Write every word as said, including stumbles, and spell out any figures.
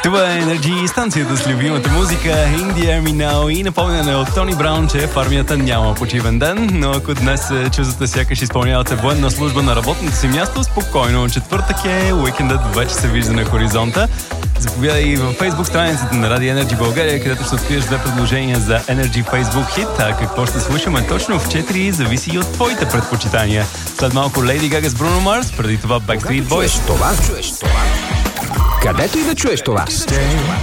Това е Energy, станцията с любимата музика In the Army Now и напомняне от Тони Браун, че в армията няма почивен ден, но ако днес се чувствате сякаш изпълнявате военна служба на работното си място, спокойно. Четвъртък е, уикендът вече се вижда на хоризонта. Заповядай във Facebook страницата на Радио Energy България, където ще откриеш две предложения за Energy Facebook хит. А какво ще слушаме точно в четири зависи и от твоите предпочитания. След малко Lady Gaga с Bruno Mars, преди това Backstreet Boys. Това чуеш това. Където и да чуеш това.